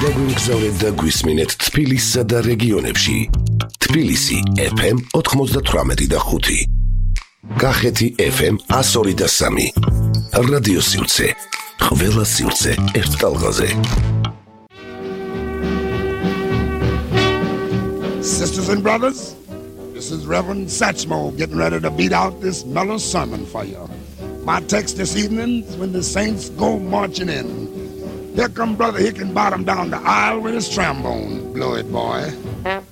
დაგვიმგზავრეთ და გვისმინეთ თბილისსა და რეგიონებში. თბილისი FM 98.5. კახეთი FM 102.3. რადიო სივრცე. ყველა სივრცე ერთ ტალღაზე. Sisters and brothers, this is Reverend Satchmo getting ready to beat out this mellow sermon for you. My text this evening is when the saints go marching in. Here come Brother Hickenbottom down the aisle with his trombone. Blow it, boy.